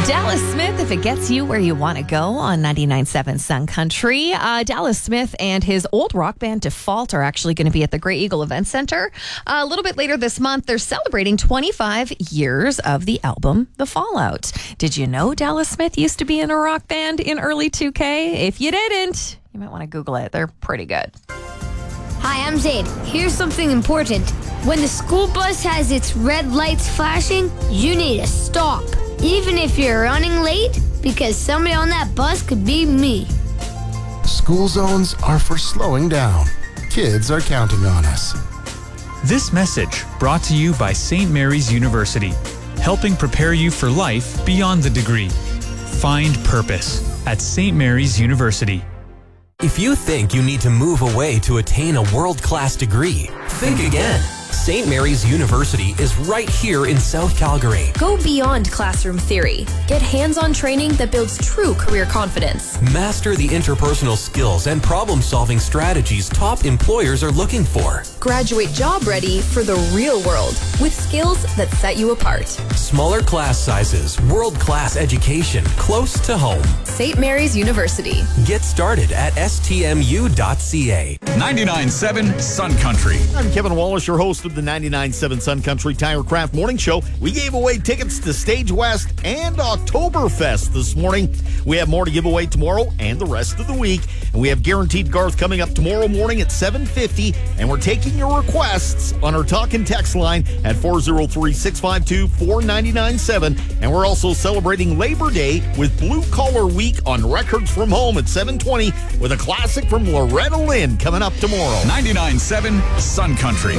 Dallas Smith, if it gets you where you want to go on 99.7 Sun Country. Dallas Smith and his old rock band Default are actually going to be at the Grey Eagle Event Center a little bit later this month. They're celebrating 25 years of the album The Fallout. Did you know Dallas Smith used to be in a rock band in early 2K? If you didn't, you might want to Google it. They're pretty good. Hi, I'm Zaid. Here's something important. When the school bus has its red lights flashing, you need to stop. Even if you're running late, because somebody on that bus could be me. School zones are for slowing down. Kids are counting on us. This message brought to you by St. Mary's University, helping prepare you for life beyond the degree. Find purpose at St. Mary's University. If you think you need to move away to attain a world-class degree, think again. St. Mary's University is right here in South Calgary. Go beyond classroom theory. Get hands-on training that builds true career confidence. Master the interpersonal skills and problem-solving strategies top employers are looking for. Graduate job-ready for the real world with skills that set you apart. Smaller class sizes, world-class education, close to home. St. Mary's University. Get started at stmu.ca. 99.7 Sun Country. I'm Kevin Wallace, your host of the 99.7 Sun Country Tirecraft Morning Show. We gave away tickets to Stage West and Oktoberfest this morning. We have more to give away tomorrow and the rest of the week. And we have Guaranteed Garth coming up tomorrow morning at 7:50. And we're taking your requests on our talk and text line at 403-652-4997. And we're also celebrating Labor Day with Blue Collar Week on Records from Home at 7:20 with a classic from Loretta Lynn coming up tomorrow. 99.7 Sun Country.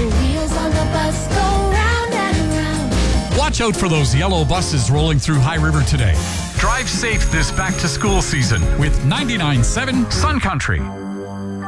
Watch out for those yellow buses rolling through High River today. Drive safe this back-to-school season with 99.7 Sun Country.